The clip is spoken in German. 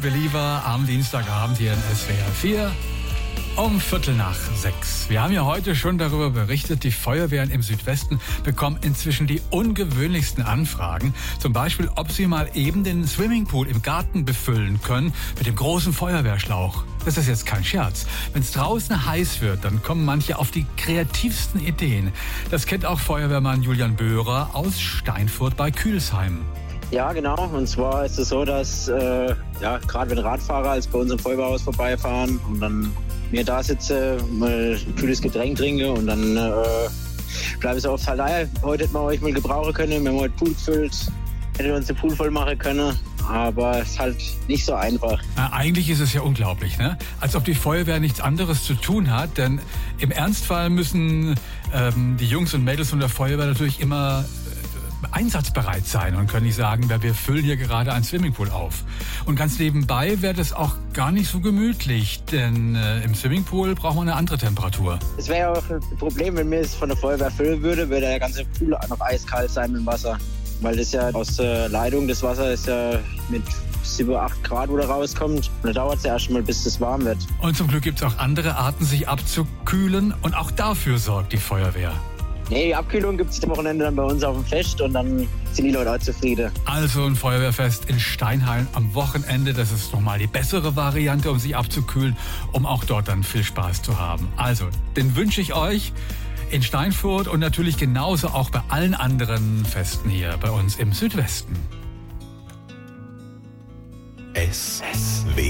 Believer am Dienstagabend hier in SWR 4 um 5:45. Wir haben ja heute schon darüber berichtet, die Feuerwehren im Südwesten bekommen inzwischen die ungewöhnlichsten Anfragen. Zum Beispiel, ob sie mal eben den Swimmingpool im Garten befüllen können mit dem großen Feuerwehrschlauch. Das ist jetzt kein Scherz. Wenn es draußen heiß wird, dann kommen manche auf die kreativsten Ideen. Das kennt auch Feuerwehrmann Julian Böhrer aus Steinfurt bei Kühlsheim. Ja, genau. Und zwar ist es so, dass gerade wenn Radfahrer als bei uns im Feuerwehrhaus vorbeifahren und dann mir da sitze, mal ein kühles Getränk trinke und dann bleibe ich so oft halt, heute hätten wir euch mal gebrauchen können, wenn wir heute Pool gefüllt, hätten wir uns den Pool voll machen können. Aber es ist halt nicht so einfach. Eigentlich ist es ja unglaublich, ne? Als ob die Feuerwehr nichts anderes zu tun hat. Denn im Ernstfall müssen die Jungs und Mädels von der Feuerwehr natürlich immer einsatzbereit sein und können nicht sagen, wir füllen hier gerade einen Swimmingpool auf. Und ganz nebenbei wäre das auch gar nicht so gemütlich, denn im Swimmingpool braucht man eine andere Temperatur. Es wäre ja auch ein Problem, wenn mir es von der Feuerwehr füllen würde der ganze Pool noch eiskalt sein mit dem Wasser. Weil das ja aus der Leitung, das Wasser ist ja mit 7, 8 Grad, wo da rauskommt. Und da dauert es ja erst mal, bis es warm wird. Und zum Glück gibt es auch andere Arten, sich abzukühlen. Und auch dafür sorgt die Feuerwehr. Nee, die Abkühlung gibt es am Wochenende dann bei uns auf dem Fest und dann sind die Leute auch zufrieden. Also ein Feuerwehrfest in Steinheim am Wochenende, das ist nochmal die bessere Variante, um sich abzukühlen, um auch dort dann viel Spaß zu haben. Also, den wünsche ich euch in Steinfurt und natürlich genauso auch bei allen anderen Festen hier bei uns im Südwesten. SWR